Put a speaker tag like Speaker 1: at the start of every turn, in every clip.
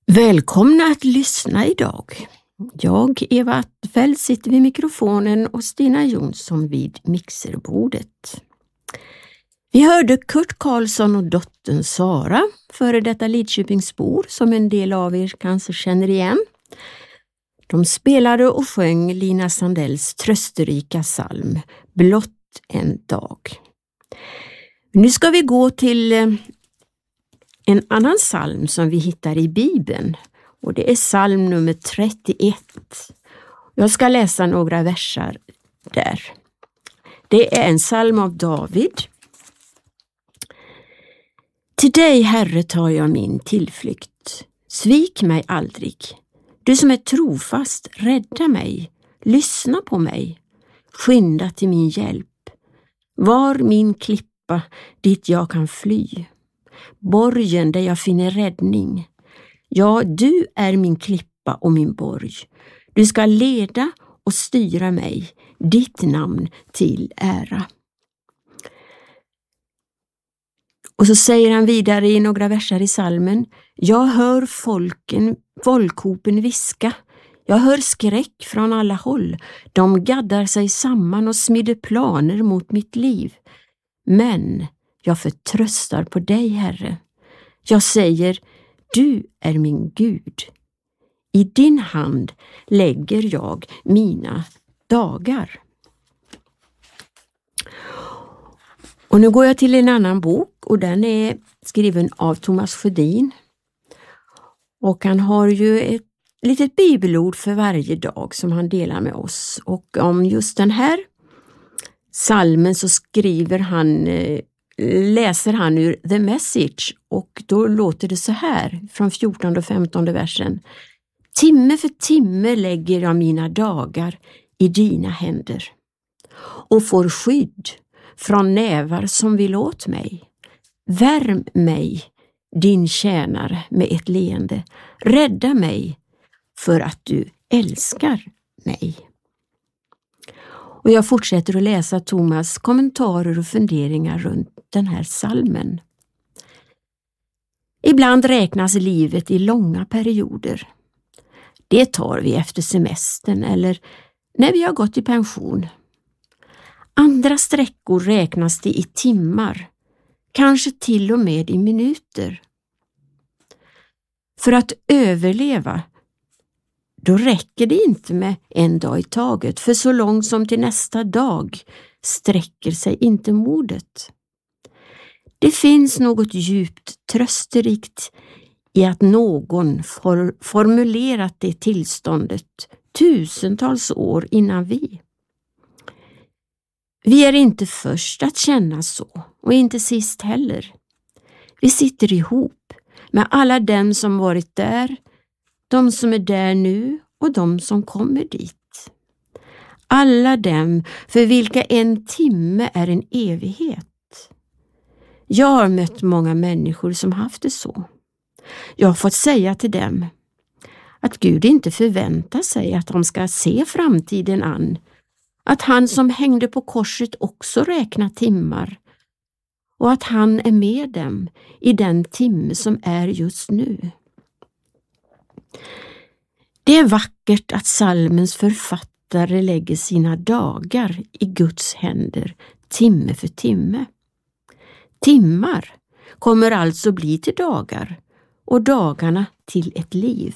Speaker 1: Välkomna att lyssna idag. Jag, Eva Attefeld, sitter vid mikrofonen och Stina Jonsson vid mixerbordet. Vi hörde Kurt Karlsson och dottern Sara, före detta Lidköpingsbor, som en del av er kanske känner igen. De spelade och sjöng Lina Sandells trösterika psalm Blott en dag. Nu ska vi gå till en annan psalm som vi hittar i Bibeln, och det är psalm nummer 31. Jag ska läsa några versar där. Det är en psalm av David. Till dig, Herre, tar jag min tillflykt. Svik mig aldrig. Du som är trofast, rädda mig. Lyssna på mig. Skynda till min hjälp. Var min klippa dit jag kan fly. Borgen där jag finner räddning. Ja, du är min klippa och min borg. Du ska leda och styra mig, ditt namn till ära. Och så säger han vidare i några versar i psalmen: jag hör folkhopen viska. Jag hör skräck från alla håll. De gaddar sig samman och smider planer mot mitt liv. Men jag förtröstar på dig, Herre. Jag säger, du är min Gud. I din hand lägger jag mina dagar. Och nu går jag till en annan bok, och den är skriven av Thomas Sjödin. Och han har ju ett litet bibelord för varje dag som han delar med oss. Och om just den här psalmen så läser han ur The Message, och då låter det så här från 14 och 15 versen. Timme för timme lägger jag mina dagar i dina händer och får skydd från nävar som vill åt mig. Värm mig, din tjänare, med ett leende. Rädda mig för att du älskar mig. Och jag fortsätter att läsa Thomas kommentarer och funderingar runt den här psalmen. Ibland räknas livet i långa perioder. Det tar vi efter semestern eller när vi har gått i pension. Andra sträckor räknas det i timmar, kanske till och med i minuter. För att överleva, då räcker det inte med en dag i taget, för så långt som till nästa dag sträcker sig inte modet. Det finns något djupt trösterikt i att någon formulerat det tillståndet tusentals år innan vi. Vi är inte först att känna så, och inte sist heller. Vi sitter ihop med alla dem som varit där, de som är där nu och de som kommer dit. Alla dem för vilka en timme är en evighet. Jag har mött många människor som haft det så. Jag har fått säga till dem att Gud inte förväntar sig att de ska se framtiden an. Att han som hängde på korset också räknar timmar. Och att han är med dem i den timme som är just nu. Det är vackert att psalmens författare lägger sina dagar i Guds händer timme för timme. Timmar kommer alltså bli till dagar och dagarna till ett liv.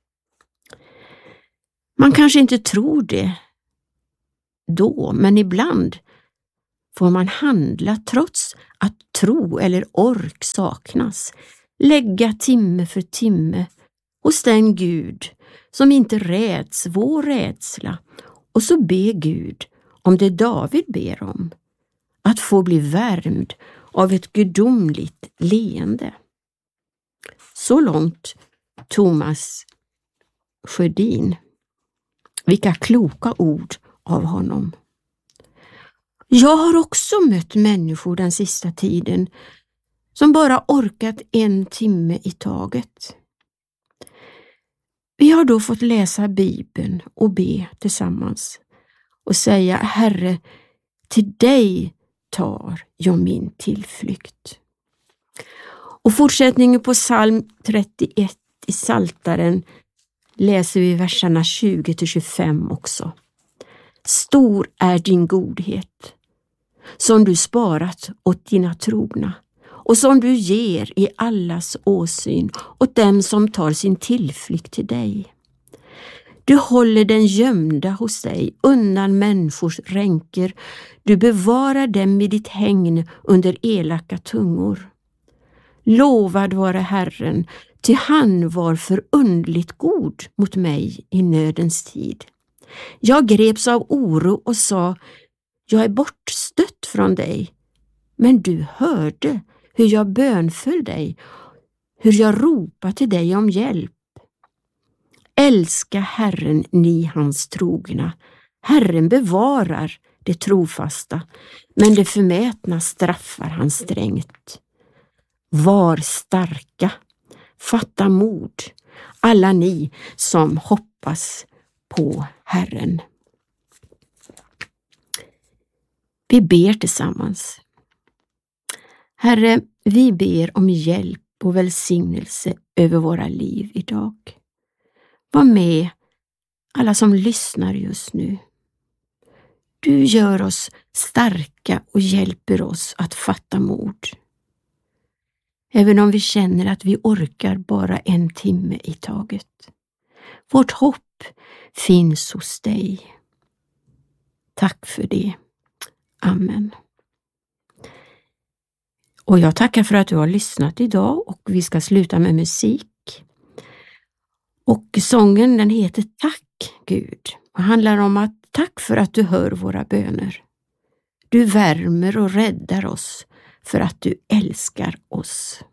Speaker 1: Man kanske inte tror det då, men ibland får man handla trots att tro eller ork saknas. Lägga timme för timme hos den Gud som inte räds vår rädsla, och så be Gud om det David ber om, att få bli värmd av ett gudomligt leende. Så långt Thomas Sjödin. Vilka kloka ord av honom. Jag har också mött människor den sista tiden som bara orkat en timme i taget. Vi har då fått läsa Bibeln och be tillsammans och säga: Herre, till dig tar jag min tillflykt. Och fortsättningen på psalm 31 i Psaltaren läser vi verserna 20-25 också. Stor är din godhet, som du sparat åt dina trogna och som du ger i allas åsyn åt dem som tar sin tillflykt till dig. Du håller den gömda hos dig undan människors ränker. Du bevarar dem i ditt hägn under elaka tungor. Lovad vare Herren, ty han var förundligt god mot mig i nödens tid. Jag greps av oro och sa, jag är bortstött från dig. Men du hörde hur jag bönföll dig, hur jag ropade till dig om hjälp. Älska Herren, ni hans trogna. Herren bevarar det trofasta, men det förmätna straffar han strängt. Var starka, fatta mod, alla ni som hoppas på Herren. Vi ber tillsammans. Herre, vi ber om hjälp och välsignelse över våra liv idag. Var med alla som lyssnar just nu. Du gör oss starka och hjälper oss att fatta mod. Även om vi känner att vi orkar bara 1 timme i taget. Vårt hopp finns hos dig. Tack för det. Amen. Och jag tackar för att du har lyssnat idag och vi ska sluta med musik. Och sången den heter Tack Gud och handlar om att tack för att du hör våra böner. Du värmer och räddar oss för att du älskar oss.